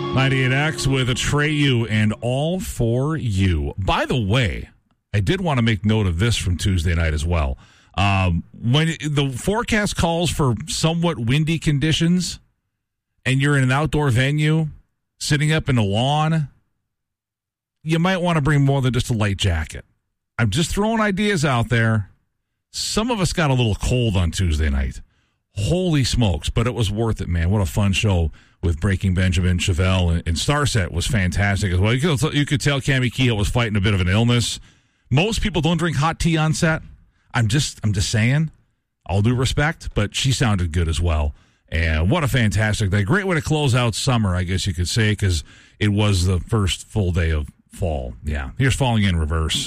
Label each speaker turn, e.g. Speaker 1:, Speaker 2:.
Speaker 1: 98X with Atreyu and All For You. By the way, I did want to make note of this from Tuesday night as well. When the forecast calls for somewhat windy conditions and you're in an outdoor venue, sitting up in the lawn, you might want to bring more than just a light jacket. I'm just throwing ideas out there. Some of us got a little cold on Tuesday night. Holy smokes, but it was worth it, man. What a fun show with Breaking Benjamin, Chevelle, and Starset was fantastic as well. You could tell Cammie Kehoe was fighting a bit of an illness. Most people don't drink hot tea on set. I'm just saying, all due respect, but she sounded good as well. And what a fantastic day. Great way to close out summer, I guess you could say, because it was the first full day of fall. Yeah, here's Falling in Reverse.